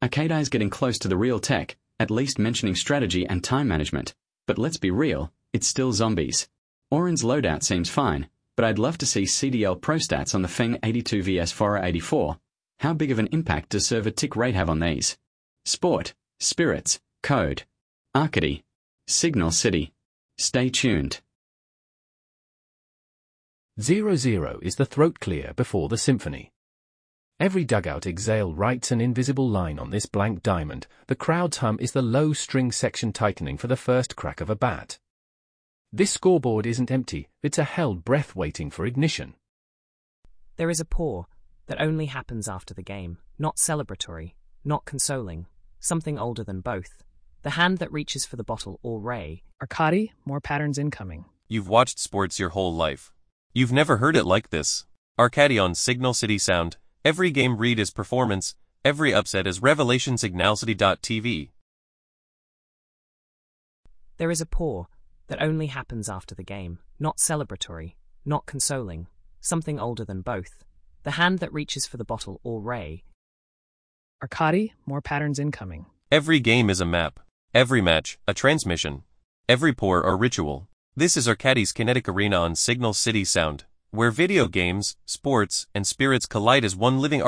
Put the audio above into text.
Arcadie is getting close to the real tech, at least mentioning strategy and time management. But let's be real, it's still zombies. Orin's loadout seems fine, but I'd love to see CDL Pro stats on the Feng 82 vs Fora 84. How big of an impact does server tick rate have on these? Sport, Spirits, Code, Arcady, Signal City. Stay tuned. 0-0 is the throat clear before the symphony. Every dugout exhale writes an invisible line on this blank diamond. The crowd's hum is the low string section tightening for the first crack of a bat. This scoreboard isn't empty, it's a held breath waiting for ignition. There is a pour that only happens after the game, not celebratory, not consoling, something older than both. The hand that reaches for the bottle or ray. Arcady, more patterns incoming. You've watched sports your whole life. You've never heard it like this. Arcady on Signal City Sound. Every game read is performance, every upset is revelation. Signalcity.tv. There is a pour that only happens after the game, not celebratory, not consoling, something older than both. The hand that reaches for the bottle or ray. Arcady, more patterns incoming. Every game is a map. Every match, a transmission. Every pour, a ritual. This is Arcady's kinetic arena on Signal City Sound, where video games, sports, and spirits collide as one living